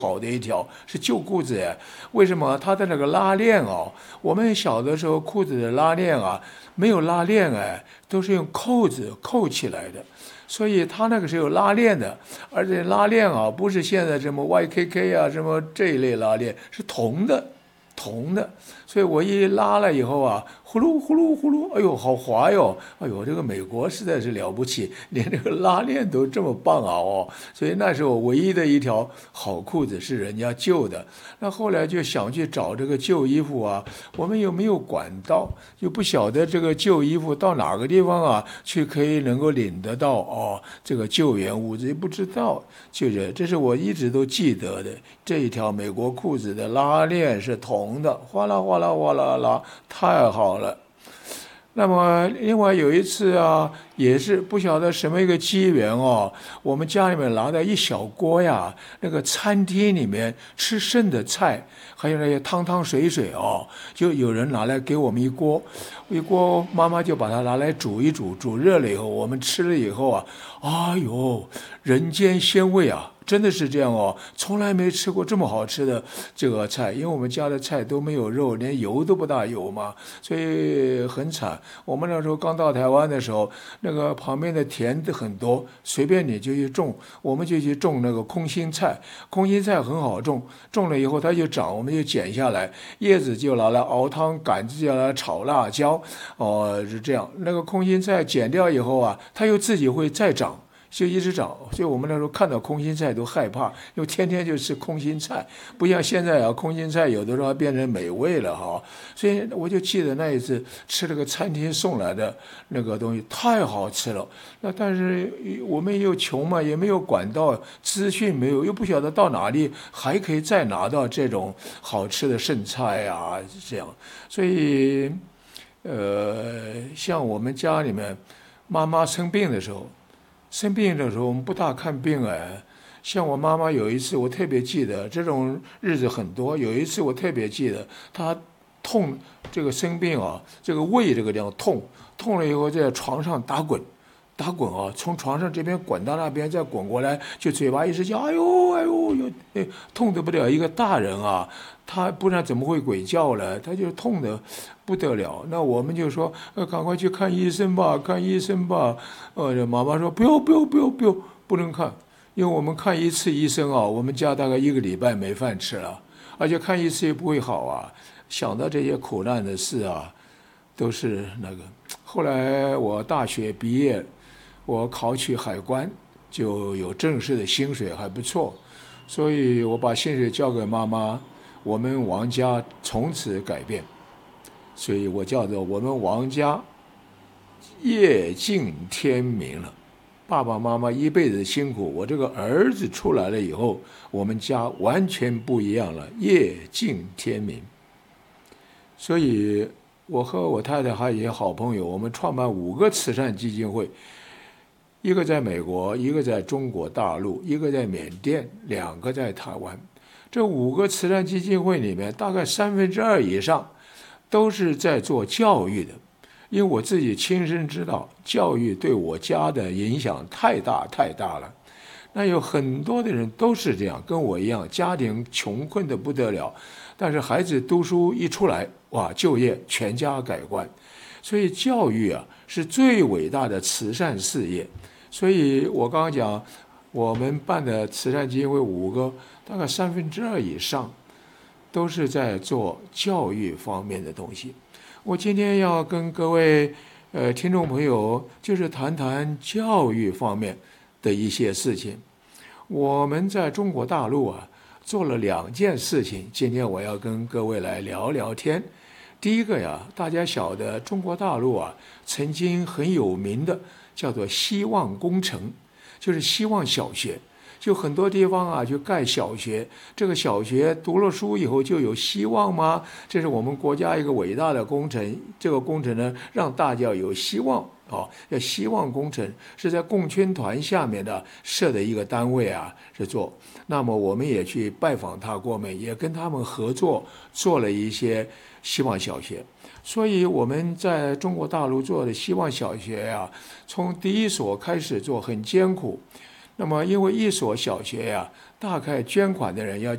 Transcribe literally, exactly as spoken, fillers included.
好的一条是旧裤子哎，为什么它的那个拉链哦？我们小的时候裤子的拉链啊没有拉链哎，都是用扣子扣起来的，所以它那个是有拉链的，而且拉链啊不是现在什么 Y K K 啊什么这一类拉链，是铜的，铜的，所以我一拉了以后啊，呼噜呼噜呼噜，哎呦好滑哟，哎呦这个美国实在是了不起，连这个拉链都这么棒啊哦，所以那是我唯一的一条好裤子是人家旧的，那后来就想去找这个旧衣服啊，我们又没有管道，又不晓得这个旧衣服到哪个地方啊去可以能够领得到哦，这个救援物资也不知道，就是这是我一直都记得的，这一条美国裤子的拉链是铜的，哗啦哗啦哗啦啦，太好了。那么另外有一次啊，也是不晓得什么一个机缘哦，我们家里面拿了一小锅呀，那个餐厅里面吃剩的菜，还有那些汤汤水水哦，就有人拿来给我们一锅，一锅妈妈就把它拿来煮一煮，煮热了以后，我们吃了以后啊，哎呦，人间鲜味啊！真的是这样哦，从来没吃过这么好吃的这个菜，因为我们家的菜都没有肉，连油都不大有嘛，所以很惨。我们那时候刚到台湾的时候，那个旁边的田的很多，随便你就去种，我们就去种那个空心菜，空心菜很好种，种了以后它就长，我们就剪下来，叶子就拿来熬汤，杆子就拿来炒辣椒，哦，是这样。那个空心菜剪掉以后啊，它又自己会再长。就一直长，所以我们那时候看到空心菜都害怕，因为天天就吃空心菜，不像现在啊，空心菜有的时候变成美味了哈。所以我就记得那一次吃了个餐厅送来的那个东西，太好吃了。那但是我们又穷嘛，也没有管道，资讯没有，又不晓得到哪里还可以再拿到这种好吃的剩菜啊，这样。所以，呃，像我们家里面妈妈生病的时候。生病的时候我们不大看病哎，像我妈妈有一次我特别记得，这种日子很多。有一次我特别记得，她痛，这个生病啊，这个胃这个地方痛，痛了以后在床上打滚，打滚啊，从床上这边滚到那边，再滚过来，就嘴巴一直叫，哎呦哎呦呦，哎，痛得不得了。一个大人啊，他不然怎么会鬼叫了？他就痛得不得了。那我们就说，呃，赶快去看医生吧，看医生吧。呃，妈妈说不要不要不要不要，不能看，因为我们看一次医生啊，我们家大概一个礼拜没饭吃了，而且看一次也不会好啊。想到这些苦难的事啊，都是那个。后来我大学毕业，我考取海关，就有正式的薪水，还不错，所以我把薪水交给妈妈，我们王家从此改变，所以我叫做我们王家夜尽天明了。爸爸妈妈一辈子辛苦，我这个儿子出来了以后，我们家完全不一样了，夜尽天明。所以我和我太太还有一些好朋友，我们创办五个慈善基金会，一个在美国，一个在中国大陆，一个在缅甸，两个在台湾。这五个慈善基金会里面，大概三分之二以上都是在做教育的，因为我自己亲身知道，教育对我家的影响太大太大了。那有很多的人都是这样，跟我一样，家庭穷困得不得了，但是孩子读书一出来，哇，就业全家改观。所以教育啊，是最伟大的慈善事业。所以我刚刚讲，我们办的慈善基金会五个，大概三分之二以上都是在做教育方面的东西。我今天要跟各位呃听众朋友，就是谈谈教育方面的一些事情。我们在中国大陆啊，做了两件事情，今天我要跟各位来聊聊天。第一个呀，大家晓得中国大陆啊，曾经很有名的叫做希望工程，就是希望小学。就很多地方啊，就盖小学，这个小学读了书以后就有希望吗？这是我们国家一个伟大的工程。这个工程呢，让大家有希望啊，叫希望工程，是在共青团下面的设的一个单位啊，是做。那么我们也去拜访他过们，也跟他们合作，做了一些希望小学。所以我们在中国大陆做的希望小学啊，从第一所开始做很艰苦。那么因为一所小学呀、啊，大概捐款的人要